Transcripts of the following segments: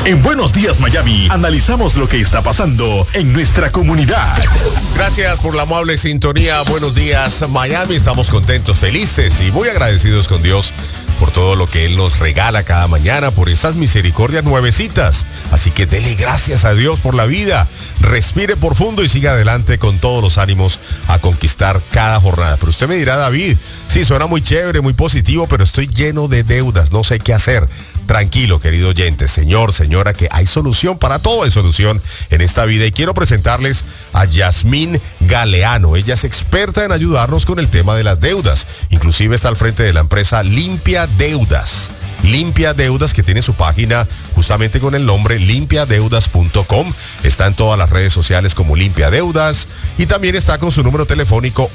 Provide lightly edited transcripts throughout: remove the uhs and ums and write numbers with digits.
En Buenos Días Miami, analizamos lo que está pasando en nuestra comunidad. Gracias por la amable sintonía. Buenos días Miami, estamos contentos, felices y muy agradecidos con Dios por todo lo que Él nos regala cada mañana, por esas misericordias nuevecitas. Así que dele gracias a Dios por la vida. Respire profundo y siga adelante con todos los ánimos a conquistar cada jornada. Pero usted me dirá, David, sí, suena muy chévere, muy positivo, pero estoy lleno de deudas, no sé qué hacer. Tranquilo, querido oyente, señor, señora, que hay solución para todo, hay solución en esta vida. Y quiero presentarles a Yasmín Galeano. Ella es experta en ayudarnos con el tema de las deudas. Inclusive está al frente de la empresa Limpia Deudas. Limpia Deudas, que tiene su página justamente con el nombre limpiadeudas.com. Está en todas las redes sociales como Limpia Deudas y también está con su número telefónico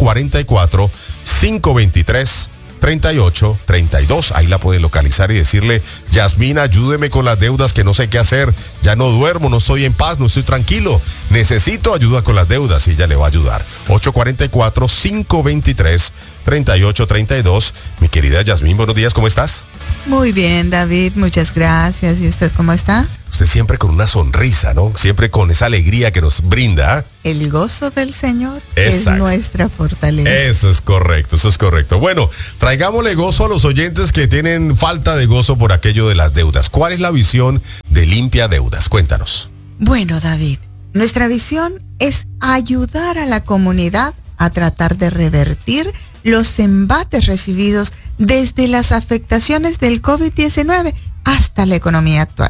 844-523-3832. Ahí la pueden localizar y decirle: Yasmín, ayúdeme con las deudas, que no sé qué hacer, ya no duermo, no estoy en paz, no estoy tranquilo, necesito ayuda con las deudas, y ella le va a ayudar. 844-523-3832. Mi querida Yasmín, buenos días, ¿cómo estás? Muy bien, David, muchas gracias. ¿Y usted cómo está? Usted siempre con una sonrisa, ¿no? Siempre con esa alegría que nos brinda. El gozo del Señor Exacto. Es nuestra fortaleza. Eso es correcto, eso es correcto. Bueno, traigámosle gozo a los oyentes que tienen falta de gozo por aquello de las deudas. ¿Cuál es la visión de Limpia Deudas? Cuéntanos. Bueno, David, nuestra visión es ayudar a la comunidad a tratar de revertir los embates recibidos desde las afectaciones del COVID-19 hasta la economía actual.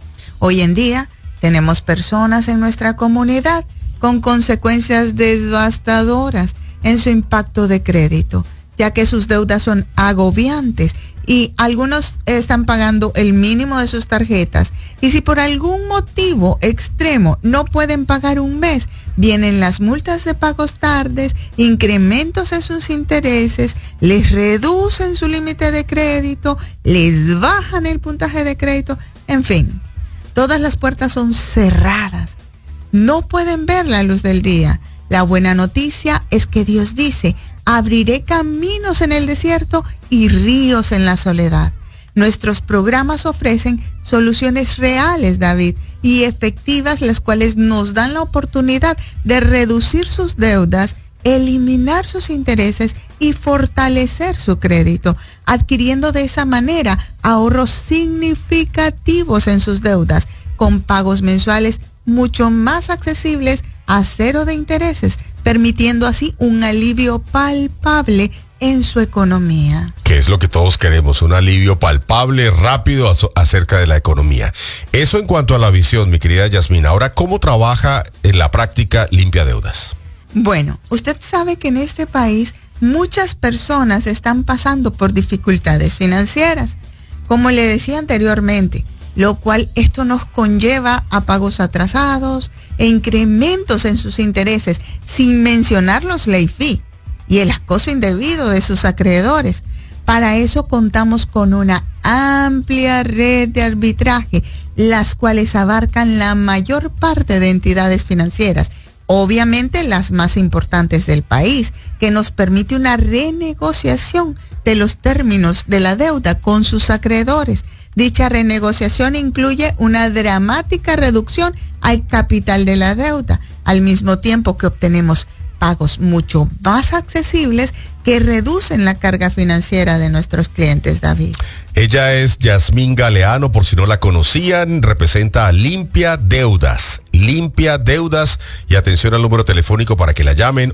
Hoy en día tenemos personas en nuestra comunidad con consecuencias devastadoras en su impacto de crédito, ya que sus deudas son agobiantes y algunos están pagando el mínimo de sus tarjetas. Y si por algún motivo extremo no pueden pagar un mes, vienen las multas de pagos tardes, incrementos en sus intereses, les reducen su límite de crédito, les bajan el puntaje de crédito, en fin. Todas las puertas son cerradas. No pueden ver la luz del día. La buena noticia es que Dios dice: abriré caminos en el desierto y ríos en la soledad. Nuestros programas ofrecen soluciones reales, David, y efectivas, las cuales nos dan la oportunidad de reducir sus deudas, eliminar sus intereses y fortalecer su crédito, adquiriendo de esa manera ahorros significativos en sus deudas, con pagos mensuales mucho más accesibles a cero de intereses, permitiendo así un alivio palpable en su economía. Que es lo que todos queremos, un alivio palpable, rápido acerca de la economía. Eso en cuanto a la visión, mi querida Yasmín. Ahora, ¿cómo trabaja en la práctica Limpia Deudas? Bueno, usted sabe que en este país muchas personas están pasando por dificultades financieras, como le decía anteriormente, lo cual esto nos conlleva a pagos atrasados e incrementos en sus intereses, sin mencionar los late fees y el acoso indebido de sus acreedores. Para eso contamos con una amplia red de arbitraje, las cuales abarcan la mayor parte de entidades financieras, obviamente las más importantes del país, que nos permite una renegociación de los términos de la deuda con sus acreedores. Dicha renegociación incluye una dramática reducción al capital de la deuda, al mismo tiempo que obtenemos pagos mucho más accesibles que reducen la carga financiera de nuestros clientes, David. Ella es Yasmín Galeano, por si no la conocían, representa a Limpia Deudas. Limpia Deudas, y atención al número telefónico para que la llamen: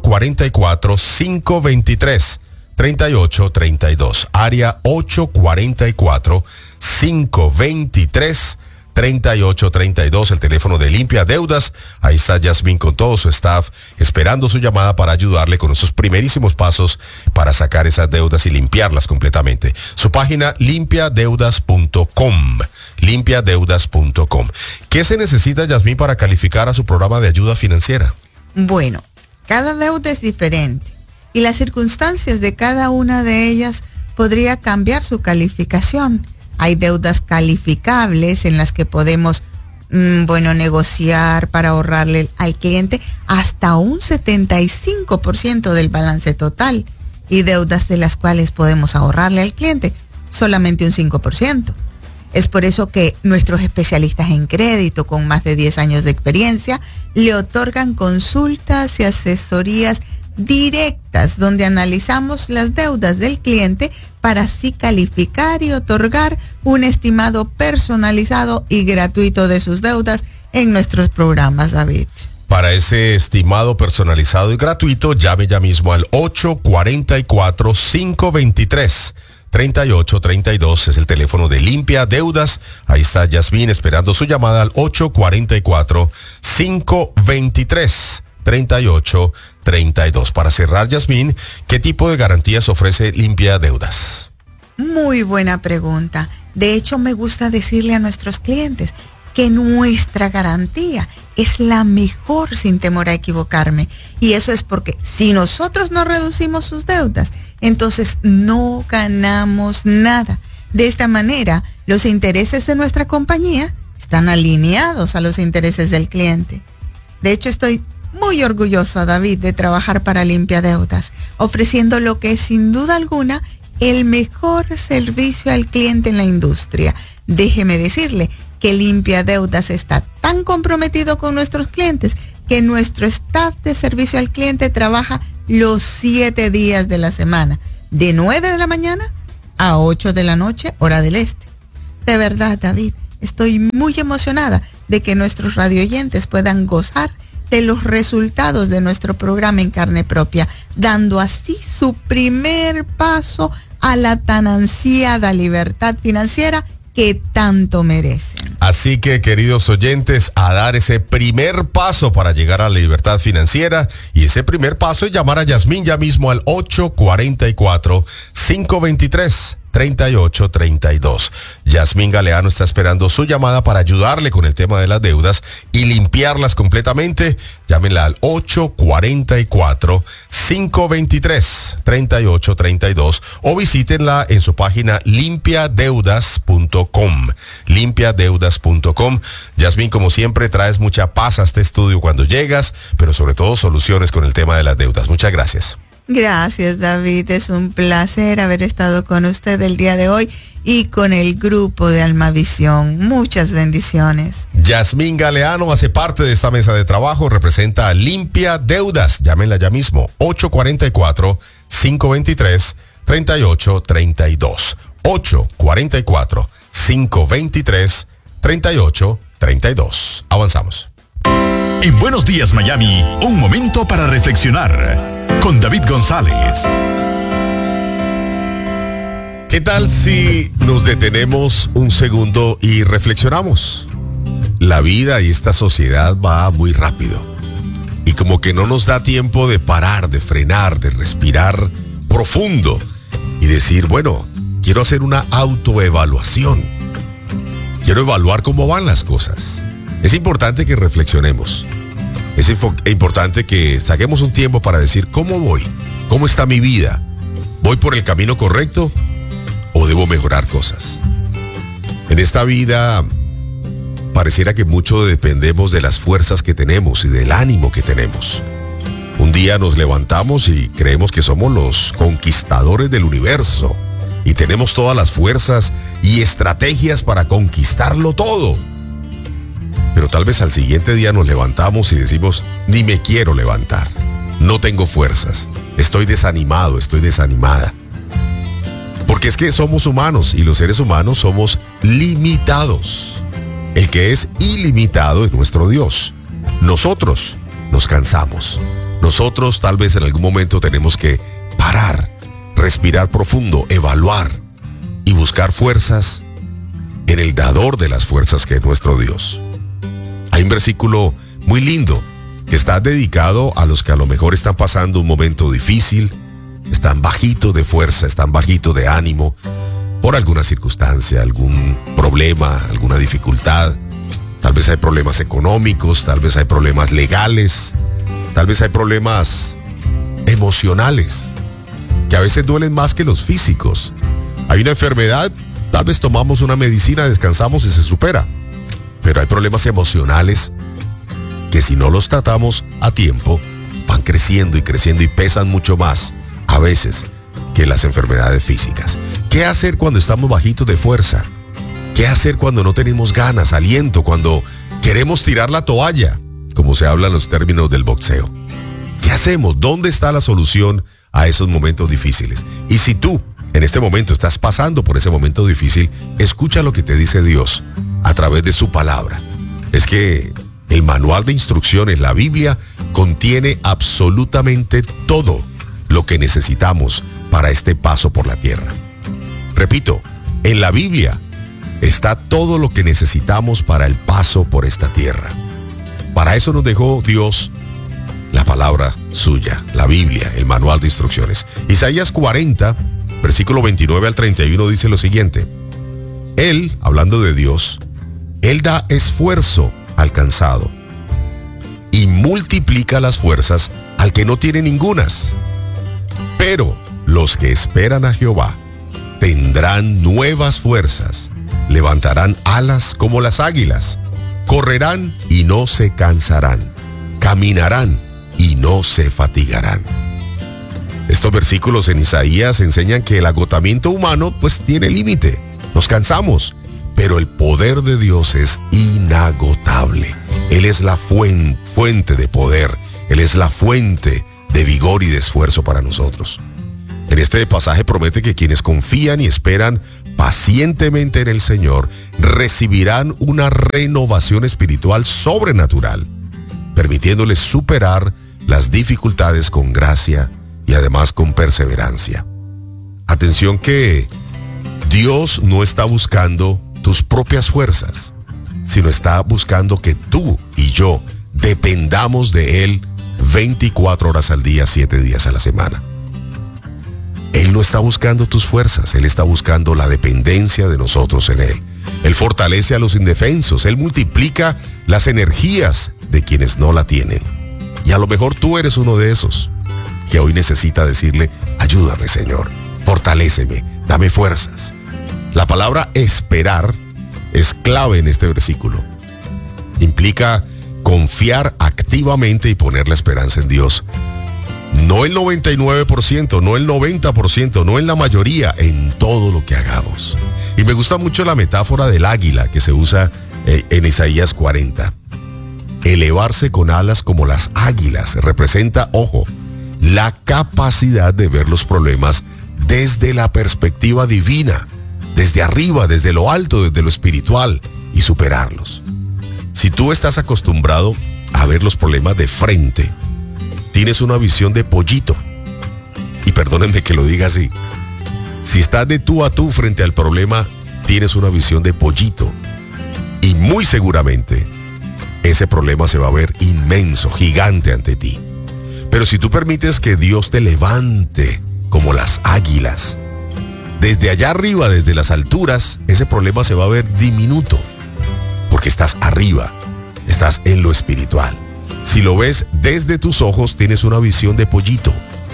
844-523-3832. Área 844-523-3832. 3832, el teléfono de Limpia Deudas. Ahí está Yasmín con todo su staff esperando su llamada para ayudarle con esos primerísimos pasos para sacar esas deudas y limpiarlas completamente. Su página limpiadeudas.com. Limpiadeudas.com. ¿Qué se necesita, Yasmín, para calificar a su programa de ayuda financiera? Bueno, cada deuda es diferente y las circunstancias de cada una de ellas podría cambiar su calificación. Hay deudas calificables en las que podemos, negociar para ahorrarle al cliente hasta un 75% del balance total, y deudas de las cuales podemos ahorrarle al cliente solamente un 5%. Es por eso que nuestros especialistas en crédito con más de 10 años de experiencia le otorgan consultas y asesorías directas donde analizamos las deudas del cliente para así calificar y otorgar un estimado personalizado y gratuito de sus deudas en nuestros programas, David. Para ese estimado personalizado y gratuito, llame ya mismo al 844-523-3832. Es el teléfono de Limpia Deudas. Ahí está Yasmín esperando su llamada al 844-523-3832. Para cerrar, Yasmín, ¿qué tipo de garantías ofrece Limpia Deudas? Muy buena pregunta. De hecho, me gusta decirle a nuestros clientes que nuestra garantía es la mejor sin temor a equivocarme. Y eso es porque si nosotros no reducimos sus deudas, entonces no ganamos nada. De esta manera, los intereses de nuestra compañía están alineados a los intereses del cliente. De hecho, estoy muy orgullosa, David, de trabajar para Limpia Deudas, ofreciendo lo que es sin duda alguna el mejor servicio al cliente en la industria. Déjeme decirle que Limpia Deudas está tan comprometido con nuestros clientes que nuestro staff de servicio al cliente trabaja los 7 días de la semana, de 9 de la mañana a 8 de la noche, hora del este. De verdad, David, estoy muy emocionada de que nuestros radioyentes puedan gozar de los resultados de nuestro programa en carne propia, dando así su primer paso a la tan ansiada libertad financiera que tanto merecen. Así que, queridos oyentes, a dar ese primer paso para llegar a la libertad financiera, y ese primer paso es llamar a Yasmín ya mismo al 844-523-3832. Yasmín Galeano está esperando su llamada para ayudarle con el tema de las deudas y limpiarlas completamente. Llámenla al 844-523-3832 o visítenla en su página limpiadeudas.com. Limpiadeudas.com. Yasmín, como siempre, traes mucha paz a este estudio cuando llegas, pero sobre todo soluciones con el tema de las deudas. Muchas gracias. Gracias, David. Es un placer haber estado con usted el día de hoy y con el grupo de Almavisión. Muchas bendiciones. Yasmín Galeano hace parte de esta mesa de trabajo, representa a Limpia Deudas. Llámenla ya mismo, 844-523-3832. 844-523-3832. Avanzamos. En Buenos Días, Miami, un momento para reflexionar con David González. ¿Qué tal si nos detenemos un segundo y reflexionamos? La vida y esta sociedad va muy rápido y como que no nos da tiempo de parar, de frenar, de respirar profundo y decir, bueno, quiero hacer una autoevaluación. Quiero evaluar cómo van las cosas. Es importante que reflexionemos. Es importante que saquemos un tiempo para decir, ¿cómo voy? ¿Cómo está mi vida? ¿Voy por el camino correcto o debo mejorar cosas? En esta vida pareciera que mucho dependemos de las fuerzas que tenemos y del ánimo que tenemos. Un día nos levantamos y creemos que somos los conquistadores del universo y tenemos todas las fuerzas y estrategias para conquistarlo todo. Pero tal vez al siguiente día nos levantamos y decimos, ni me quiero levantar, no tengo fuerzas, estoy desanimado, estoy desanimada. Porque es que somos humanos y los seres humanos somos limitados. El que es ilimitado es nuestro Dios. Nosotros nos cansamos. Nosotros tal vez en algún momento tenemos que parar, respirar profundo, evaluar y buscar fuerzas en el dador de las fuerzas que es nuestro Dios. Hay un versículo muy lindo que está dedicado a los que a lo mejor están pasando un momento difícil, están bajitos de fuerza, están bajitos de ánimo, por alguna circunstancia, algún problema, alguna dificultad. Tal vez hay problemas económicos, tal vez hay problemas legales, tal vez hay problemas emocionales, que a veces duelen más que los físicos. Hay una enfermedad, tal vez tomamos una medicina, descansamos y se supera. Pero hay problemas emocionales que si no los tratamos a tiempo, van creciendo y creciendo y pesan mucho más, a veces, que las enfermedades físicas. ¿Qué hacer cuando estamos bajitos de fuerza? ¿Qué hacer cuando no tenemos ganas, aliento, cuando queremos tirar la toalla, como se habla en los términos del boxeo? ¿Qué hacemos? ¿Dónde está la solución a esos momentos difíciles? Y si tú en este momento estás pasando por ese momento difícil, escucha lo que te dice Dios a través de su palabra. Es que el manual de instrucciones, la Biblia, contiene absolutamente todo lo que necesitamos para este paso por la tierra. Repito, en la Biblia está todo lo que necesitamos para el paso por esta tierra. Para eso nos dejó Dios la palabra suya, la Biblia, el manual de instrucciones. Isaías 40, versículo 29 al 31 dice lo siguiente. Él, hablando de Dios, Él da esfuerzo al cansado y multiplica las fuerzas al que no tiene ningunas. Pero los que esperan a Jehová tendrán nuevas fuerzas, levantarán alas como las águilas, correrán y no se cansarán, caminarán y no se fatigarán. Estos versículos en Isaías enseñan que el agotamiento humano pues tiene límite, nos cansamos, pero el poder de Dios es inagotable. Él es la fuente de poder, Él es la fuente de vigor y de esfuerzo para nosotros. En este pasaje promete que quienes confían y esperan pacientemente en el Señor recibirán una renovación espiritual sobrenatural, permitiéndoles superar las dificultades con gracia y además con perseverancia. Atención que Dios no está buscando tus propias fuerzas, sino está buscando que tú y yo dependamos de Él 24 horas al día, 7 días a la semana. Él no está buscando tus fuerzas, Él está buscando la dependencia de nosotros en Él. Él fortalece a los indefensos, Él multiplica las energías de quienes no la tienen. Y a lo mejor tú eres uno de esos que hoy necesita decirle, ayúdame Señor, fortaléceme, dame fuerzas. La palabra esperar es clave en este versículo. Implica confiar activamente y poner la esperanza en Dios. No el 99%, no el 90%, no en la mayoría, en todo lo que hagamos. Y me gusta mucho la metáfora del águila que se usa en Isaías 40. Elevarse con alas como las águilas representa, ojo, la capacidad de ver los problemas desde la perspectiva divina, desde arriba, desde lo alto, desde lo espiritual, y superarlos. Si tú estás acostumbrado a ver los problemas de frente, tienes una visión de pollito. Y perdónenme que lo diga así. Si estás de tú a tú frente al problema, tienes una visión de pollito. Y muy seguramente, ese problema se va a ver inmenso, gigante ante ti. Pero si tú permites que Dios te levante como las águilas, desde allá arriba, desde las alturas, ese problema se va a ver diminuto. Porque estás arriba, estás en lo espiritual. Si lo ves desde tus ojos, tienes una visión de pollito.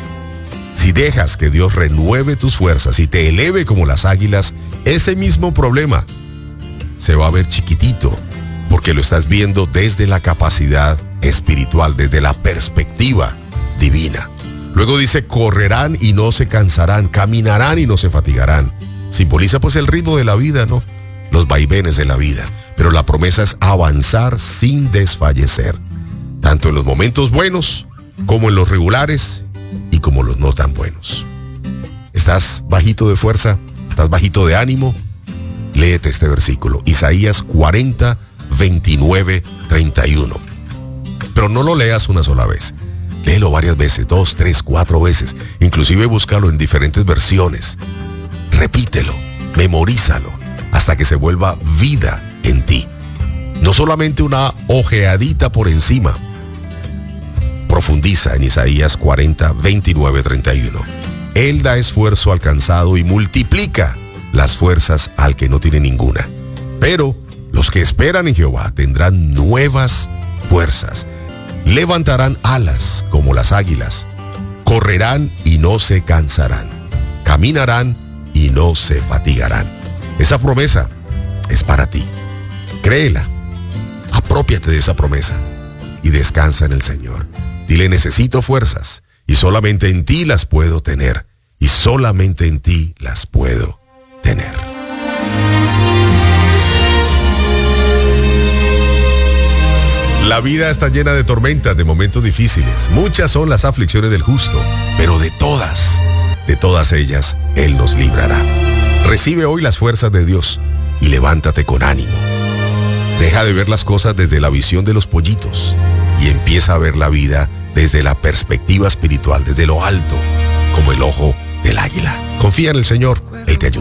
Si dejas que Dios renueve tus fuerzas y te eleve como las águilas, ese mismo problema se va a ver chiquitito, porque lo estás viendo desde la capacidad espiritual, desde la perspectiva divina. Luego dice, correrán y no se cansarán, caminarán y no se fatigarán. Simboliza pues el ritmo de la vida, ¿no? Los vaivenes de la vida. Pero la promesa es avanzar sin desfallecer, tanto en los momentos buenos, como en los regulares y como los no tan buenos. ¿Estás bajito de fuerza? ¿Estás bajito de ánimo? Léete este versículo, Isaías 40, 29, 31. Pero no lo leas una sola vez. Léelo varias veces, 2, 3, 4 veces. Inclusive búscalo en diferentes versiones. Repítelo, memorízalo, hasta que se vuelva vida en ti. No solamente una ojeadita por encima. Profundiza en Isaías 40, 29, 31. Él da esfuerzo al cansado y multiplica las fuerzas al que no tiene ninguna. Pero los que esperan en Jehová tendrán nuevas fuerzas. Levantarán alas como las águilas. Correrán y no se cansarán. Caminarán y no se fatigarán. Esa promesa es para ti. Créela. Aprópiate de esa promesa y descansa en el Señor. Dile, necesito fuerzas y solamente en ti las puedo tener. Y solamente en ti las puedo tener. La vida está llena de tormentas, de momentos difíciles. Muchas son las aflicciones del justo, pero de todas ellas, Él nos librará. Recibe hoy las fuerzas de Dios y levántate con ánimo. Deja de ver las cosas desde la visión de los pollitos y empieza a ver la vida desde la perspectiva espiritual, desde lo alto, como el ojo del águila. Confía en el Señor, Él te ayuda.